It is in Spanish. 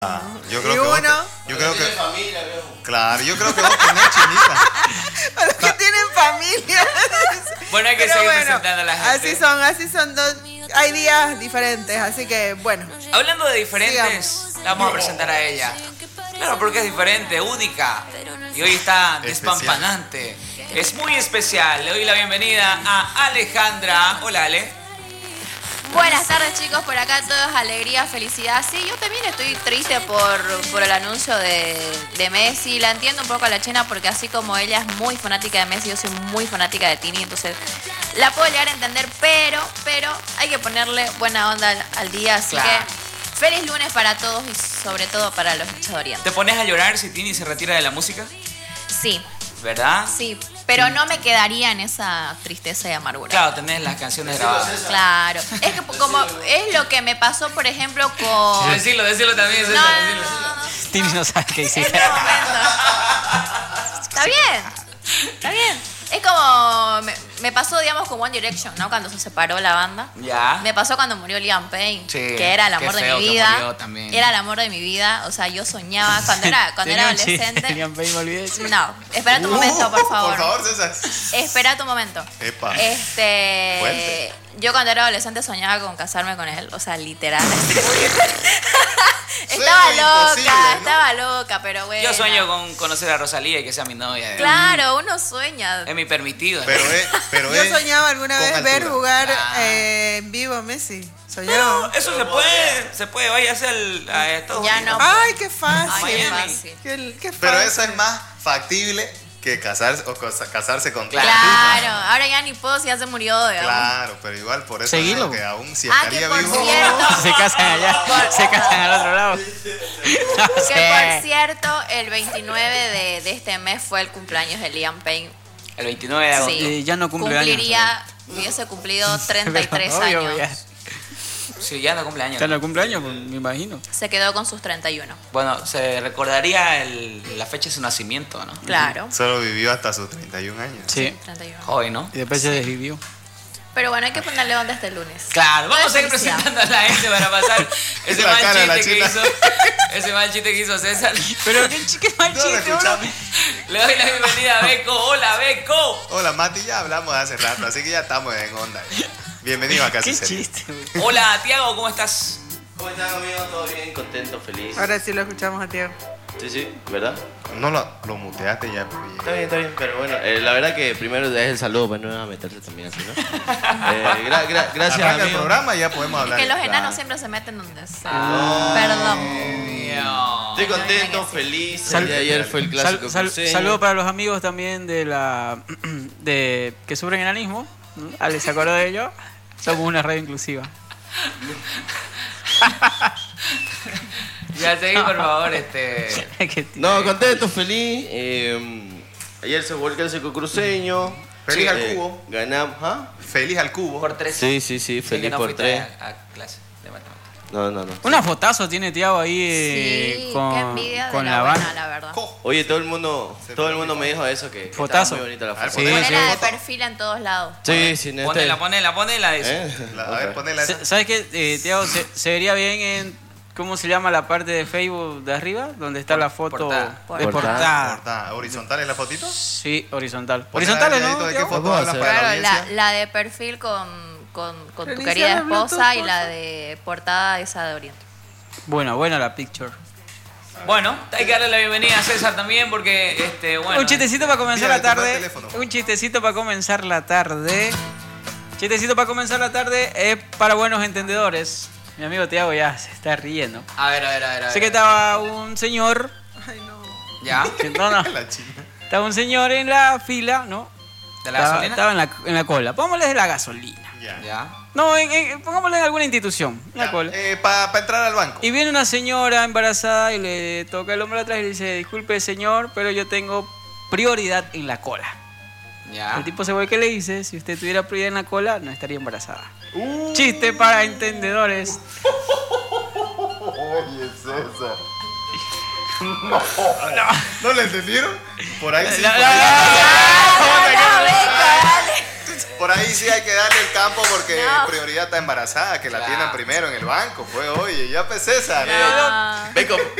Yo creo y que uno. yo creo que familia, veo. claro, yo creo que vos tenés chinita. A los que tienen familia. Bueno, hay que Pero seguir bueno, presentando a la gente. así son dos. Hay días diferentes, así que bueno. Hablando de diferentes, Sigamos. la vamos a presentar a ella. Claro, porque es diferente, única. Y hoy está despampanante. Es muy especial. Le doy la bienvenida a Alejandra. Hola, Ale. Buenas tardes, chicos, por acá todo es alegría, felicidad. Sí, yo también estoy triste por el anuncio de Messi. La entiendo un poco a la China porque así como ella es muy fanática de Messi, yo soy muy fanática de Tini, entonces la puedo llegar a entender, pero hay que ponerle buena onda al día, así Claro. que feliz lunes para todos y sobre todo para los hinchas de Oriente. ¿Te pones a llorar si Tini se retira de la música? Sí, ¿Verdad? sí, pero no me quedaría en esa tristeza y amargura. Claro, tenés las canciones grabadas. Claro, es que como es lo que me pasó, por ejemplo, con... Decirlo también, No, César, no, decirlo. no, no. Tini no sabe qué Es decir. el momento. Está bien. Es como, me pasó, digamos, con One Direction, ¿no? Cuando se separó la banda. Ya. Me pasó cuando murió Liam Payne, Sí, que era el amor qué de feo mi que vida. murió también. Era el amor de mi vida. O sea, yo soñaba cuando era adolescente. Liam Payne, me olvidé de eso. No, espera tu momento, por favor. Por favor, César. Espera tu momento. Epa. Fuerte. Yo cuando era adolescente soñaba con casarme con él, o sea, literal. Imposible, ¿no? Estaba loca, pero bueno. Yo sueño con conocer a Rosalía y que sea mi novia. Claro, uno sueña. Es mi permitido. Pero Yo soñaba alguna con vez ver altura. jugar Ah. en vivo a Messi. Pero Soñaba. eso se puede, vaya a hacer a Estados Ya Unidos. no. Ay, qué fácil. Ay, qué Miami. fácil. Qué fácil. Pero eso es más factible que casarse con Claro, ahora ya ni puedo si ya se murió, digamos. Claro, pero igual por eso Seguilo. digo que aún si Ah, estaría que por vivo. cierto, Se casan allá, se casan al otro lado. No que sé. por cierto, el 29 de este mes fue el cumpleaños de Liam Payne. El 29 de agosto. Sí. Ya no cumple años, Hubiese cumplido 33 Obvio, años. ya. Sí, ya no cumpleaños. Ya no cumple años, pues, me imagino. Se quedó con sus 31. Bueno, se recordaría la fecha de su nacimiento, ¿no? Claro. Solo vivió hasta sus 31 años. Sí. 31. Joven, ¿no? Y después se desvivió. Pero bueno, hay que ponerle onda este lunes. Claro, vamos a seguir Felicidad. presentando a la gente para pasar ese La mal cara de la chiste que China. hizo. Ese mal chiste que hizo César. Pero qué mal No lo chiste, bro. escuchamos. Le doy la bienvenida a Beco. Hola, Beco. Hola, Mati, ya hablamos hace rato, así que ya estamos en onda. Bienvenido a Casi Qué Serio. chiste, güey. Hola, Tiago, ¿cómo estás? ¿Cómo están, amigos? ¿Todo bien? Contento, feliz. Ahora sí lo escuchamos a Tiago. Sí, ¿verdad? No lo muteaste ya. Pues. Está bien, pero bueno, la verdad que primero es el saludo, pues no van a meterse también así, ¿no? Gracias, Arranca el amigo. programa y ya podemos hablar. Que los Claro. enanos siempre se meten donde sea. No. Perdón. Estoy contento, feliz. El día de ayer fue el clásico cruceño. Saludos para los amigos también de que sufren enanismo. Ale, ¿se acordó de ello? Somos una radio inclusiva. Ya seguí, por favor, No, contento, feliz. Ayer se jugó el clásico cruceño. Feliz al cubo. Ganamos, ¿ah? Feliz al cubo. Por 3. Sí, Que feliz no por fuiste 3. a clase de matemáticas. No. Una fotazo tiene Tiago ahí Sí, qué envidia de con la la buena, banda. la verdad. Oye, todo el mundo me dijo eso, que Fotazo. estaba muy bonita la A ver, foto. Sí, Ponela de foto. perfil en todos lados. Sí, no Ponela. Dice. A ver, ponela esa. ¿Sabes qué, Tiago? Se vería bien en. ¿Cómo se llama la parte de Facebook de arriba? Donde está la foto Portada. de portada. Portada. ¿Horizontal es la fotito? Sí, horizontal. Ponela Horizontales, delgadito ¿no? de qué Tiago? foto hablas para la Claro, audiencia. la de perfil con tu Reiniciar querida el Bluetooth, esposa y porfa. la de portada esa de Oriente. Buena la picture. Bueno, hay que darle la bienvenida a César también porque, bueno. Un chistecito para comenzar Mira, la tarde. toma el teléfono. Un chistecito para comenzar la tarde. Chistecito para comenzar la tarde es para buenos entendedores. Mi amigo Tiago ya se está riendo. A ver. Sé que estaba un señor. Ay, no. ¿Ya? No. La china. Estaba un señor en la fila, ¿no? ¿De la gasolina? Estaba en la cola. Pongámosle de la gasolina. Ya. No, pongámosle en alguna institución. En la cola. Para entrar al banco. Y viene una señora embarazada y le toca el hombro atrás y le dice: disculpe, señor, pero yo tengo prioridad en la cola. Ya. El tipo se vuelve que le dice: si usted tuviera prioridad en la cola, no estaría embarazada. Chiste para entendedores. Oye, César. ¿No le entendieron? Por ahí sí. La- por la- ahí. Por ahí sí hay que darle el campo porque No. prioridad está embarazada, que la Claro. tienen primero en el banco. Fue hoy, ya pues César. Ven,